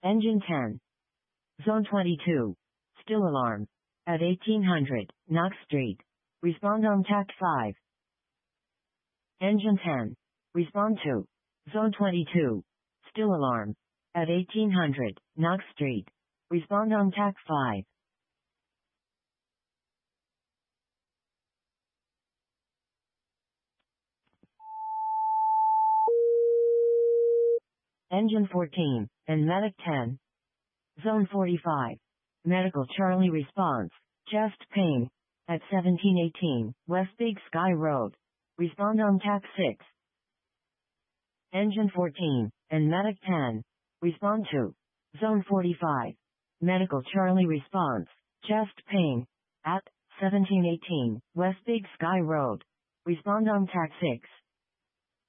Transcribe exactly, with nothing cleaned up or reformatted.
Engine ten. Zone twenty-two. Still alarm. At eighteen hundred, Knox Street. Respond on T A C five. Engine ten. Respond to. Zone twenty-two. Still alarm. At eighteen hundred, Knox Street. Respond on T A C five. Engine fourteen, and Medic ten. Zone forty-five. Medical Charlie response. Chest pain. At seventeen eighteen, West Big Sky Road. Respond on T A C six. Engine fourteen, and Medic ten. Respond to. Zone forty-five. Medical Charlie response. Chest pain. At seventeen eighteen, West Big Sky Road. Respond on T A C six.